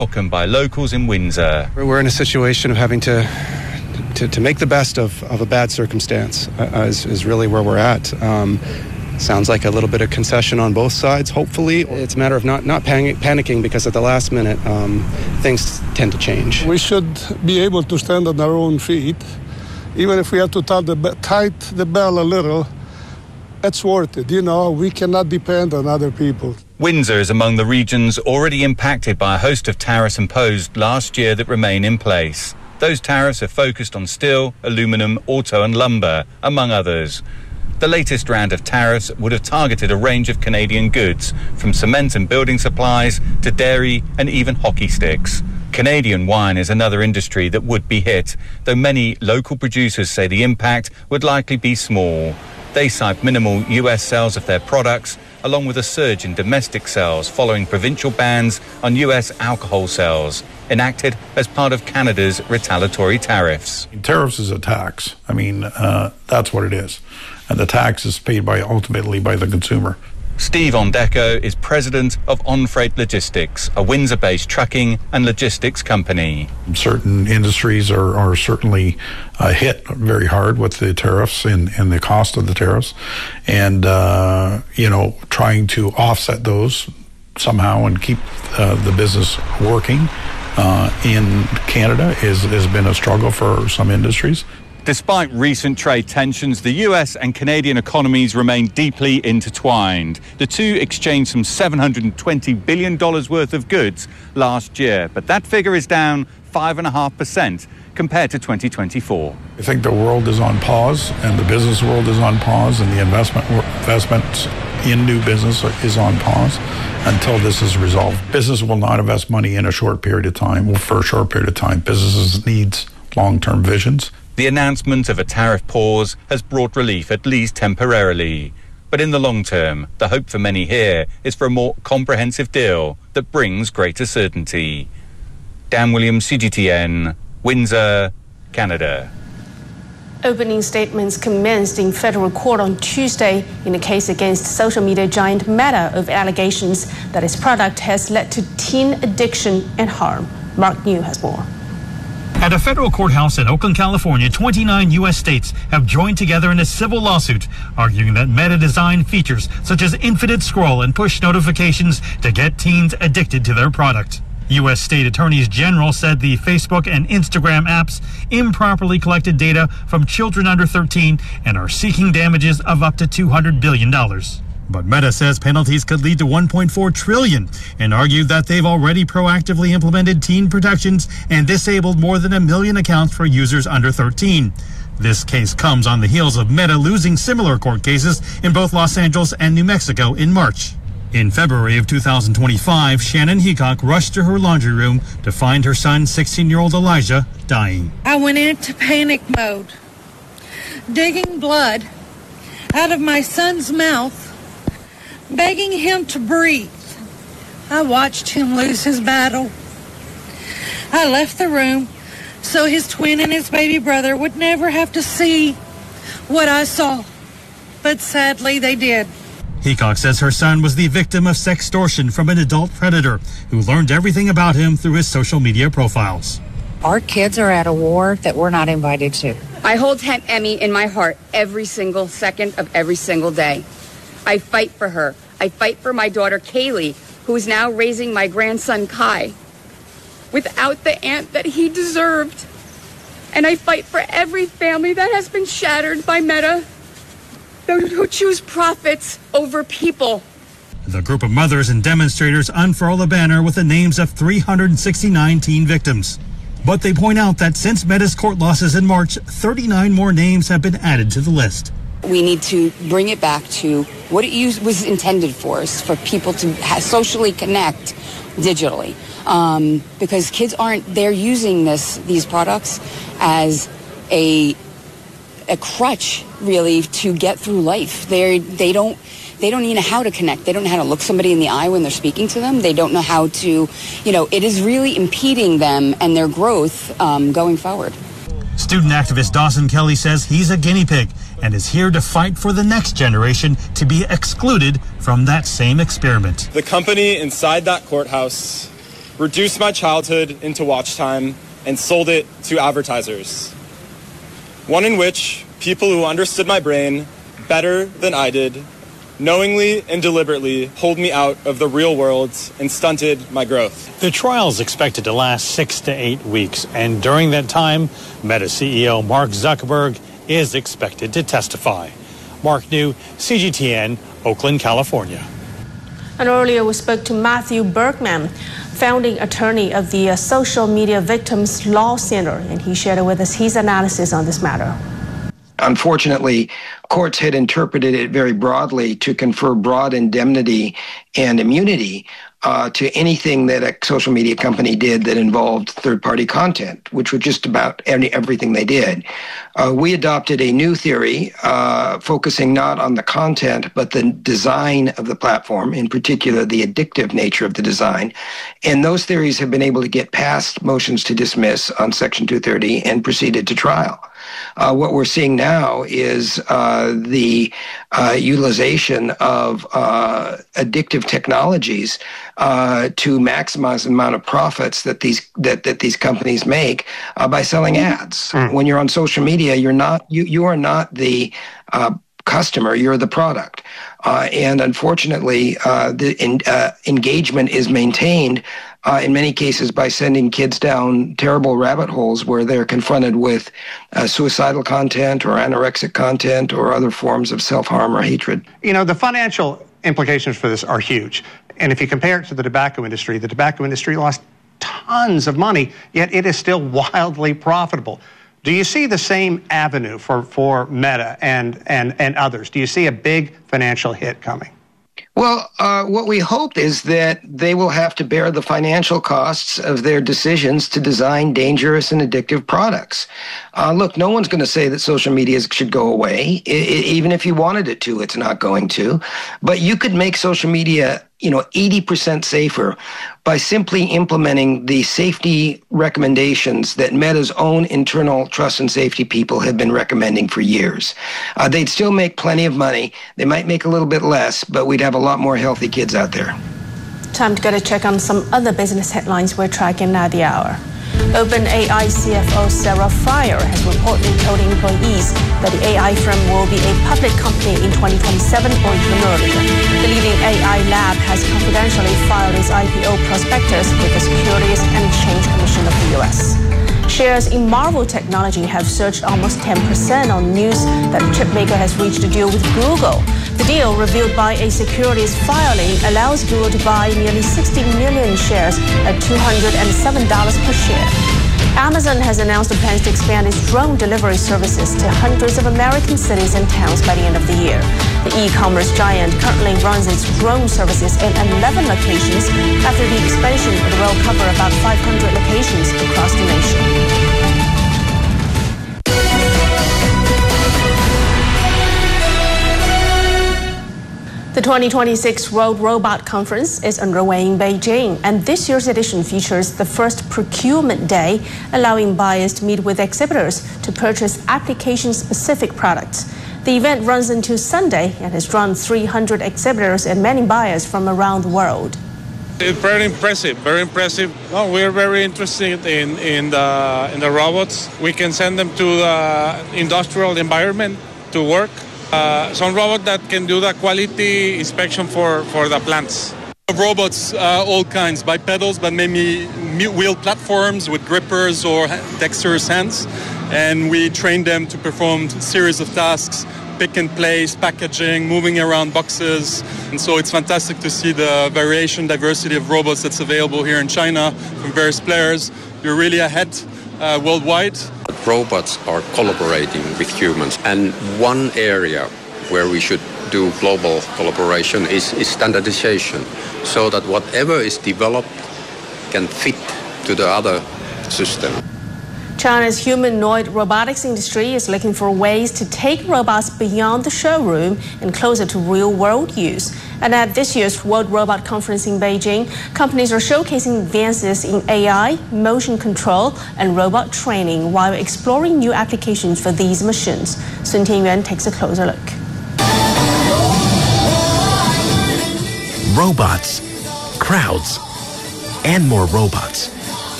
welcomed by locals in Windsor. We're in a situation of having to make the best of a bad circumstance is really where we're at. Sounds like a little bit of concession on both sides, hopefully. It's a matter of not panicking, because at the last minute, things tend to change. We should be able to stand on our own feet. Even if we have to tight the bell a little, it's worth it. We cannot depend on other people. Windsor is among the regions already impacted by a host of tariffs imposed last year that remain in place. Those tariffs are focused on steel, aluminum, auto and lumber, among others. The latest round of tariffs would have targeted a range of Canadian goods, from cement and building supplies to dairy and even hockey sticks. Canadian wine is another industry that would be hit, though many local producers say the impact would likely be small. They cite minimal US sales of their products, along with a surge in domestic sales following provincial bans on US alcohol sales, enacted as part of Canada's retaliatory tariffs. Tariffs is a tax. That's what it is. And the tax is paid ultimately by the consumer. Steve Ondeco is president of On Freight Logistics, a Windsor-based trucking and logistics company. Certain industries are certainly hit very hard with the tariffs and the cost of the tariffs. And, trying to offset those somehow and keep the business working in Canada has been a struggle for some industries. Despite recent trade tensions, the US and Canadian economies remain deeply intertwined. The two exchanged some $720 billion worth of goods last year, but that figure is down 5.5% compared to 2024. I think the world is on pause, and the business world is on pause, and the investment in new business is on pause until this is resolved. Business will not invest money in a short period of time. For a short period of time, businesses needs long-term visions. The announcement of a tariff pause has brought relief, at least temporarily. But in the long term, the hope for many here is for a more comprehensive deal that brings greater certainty. Dan Williams, CGTN, Windsor, Canada. Opening statements commenced in federal court on Tuesday in a case against social media giant Meta of allegations that its product has led to teen addiction and harm. Mark New has more. At a federal courthouse in Oakland, California, 29 U.S. states have joined together in a civil lawsuit, arguing that Meta designed features such as infinite scroll and push notifications to get teens addicted to their product. U.S. state attorneys general said the Facebook and Instagram apps improperly collected data from children under 13 and are seeking damages of up to $200 billion. But Meta says penalties could lead to $1.4 trillion and argued that they've already proactively implemented teen protections and disabled more than 1 million accounts for users under 13. This case comes on the heels of Meta losing similar court cases in both Los Angeles and New Mexico in March. In February of 2025, Shannon Heacock rushed to her laundry room to find her son, 16-year-old Elijah, dying. I went into panic mode, digging blood out of my son's mouth, begging him to breathe. I watched him lose his battle. I left the room so his twin and his baby brother would never have to see what I saw. But sadly, they did. Heacock says her son was the victim of sextortion from an adult predator who learned everything about him through his social media profiles. Our kids are at a war that we're not invited to. I hold Aunt Emmy in my heart every single second of every single day. I fight for her. I fight for my daughter, Kaylee, who is now raising my grandson, Kai, without the aunt that he deserved. And I fight for every family that has been shattered by Meta, who choose profits over people. The group of mothers and demonstrators unfurl a banner with the names of 369 teen victims. But they point out that since Meta's court losses in March, 39 more names have been added to the list. We need to bring it back to what it was intended for people to socially connect digitally. Because kids they're using these products as a crutch, really, to get through life. They don't even know how to connect. They don't know how to look somebody in the eye when they're speaking to them. They don't know how to, it is really impeding them and their growth going forward. Student activist Dawson Kelly says he's a guinea pig and is here to fight for the next generation to be excluded from that same experiment. The company inside that courthouse reduced my childhood into watch time, and sold it to advertisers. One in which people who understood my brain better than I did knowingly and deliberately pulled me out of the real world and stunted my growth. The trial is expected to last 6 to 8 weeks, and during that time, Meta CEO Mark Zuckerberg is expected to testify. Mark New, CGTN, Oakland, California. And earlier we spoke to Matthew Bergman, founding attorney of the Social Media Victims Law Center, and he shared with us his analysis on this matter. Unfortunately, courts had interpreted it very broadly to confer broad indemnity and immunity to anything that a social media company did that involved third-party content, which was just about everything they did. We adopted a new theory focusing not on the content, but the design of the platform, in particular the addictive nature of the design. And those theories have been able to get past motions to dismiss on Section 230 and proceeded to trial. What we're seeing now is the utilization of addictive technologies to maximize the amount of profits that these companies make by selling ads. When you're on social media, you are not the customer, you're the product. And unfortunately, the engagement is maintained in many cases by sending kids down terrible rabbit holes where they're confronted with suicidal content or anorexic content or other forms of self-harm or hatred. You know, the financial implications for this are huge. And if you compare it to the tobacco industry lost tons of money, yet it is still wildly profitable. Do you see the same avenue for Meta and others? Do you see a big financial hit coming? Well, what we hope is that they will have to bear the financial costs of their decisions to design dangerous and addictive products. Look, no one's going to say that social media should go away. Even if you wanted it to, it's not going to. But you could make social media 80% safer by simply implementing the safety recommendations that Meta's own internal trust and safety people have been recommending for years. They'd still make plenty of money. They might make a little bit less, but we'd have a lot more healthy kids out there. Time to get a check on some other business headlines we're tracking at the hour. OpenAI CFO Sarah Friar has reportedly told employees that the AI firm will be a public company in 2027 or even earlier. The leading AI lab has confidentially filed its IPO prospectus with the Securities and Exchange Commission of the U.S. Shares in Marvel Technology have surged almost 10% on news that the chipmaker has reached a deal with Google. The deal, revealed by a securities filing, allows Google to buy nearly 60 million shares at $207 per share. Amazon has announced plans to expand its drone delivery services to hundreds of American cities and towns by the end of the year. The e-commerce giant currently runs its drone services in 11 locations. After the expansion, it will cover about 500 locations across the nation. The 2026 World Robot Conference is underway in Beijing, and this year's edition features the first procurement day, allowing buyers to meet with exhibitors to purchase application-specific products. The event runs until Sunday and has drawn 300 exhibitors and many buyers from around the world. It's very impressive, very impressive. Oh, we're very interested in the robots. We can send them to the industrial environment to work. Some robot that can do the quality inspection for the plants. Robots, all kinds, bipedals, but maybe wheel platforms with grippers or dexterous hands. And we train them to perform a series of tasks, pick and place, packaging, moving around boxes. And so it's fantastic to see the variation, diversity of robots that's available here in China from various players. You're really ahead worldwide. Robots are collaborating with humans, and one area where we should do global collaboration is standardization, so that whatever is developed can fit to the other system. China's humanoid robotics industry is looking for ways to take robots beyond the showroom and closer to real-world use. And at this year's World Robot Conference in Beijing, companies are showcasing advances in AI, motion control, and robot training while exploring new applications for these machines. Sun Tianyuan takes a closer look. Robots, crowds, and more robots.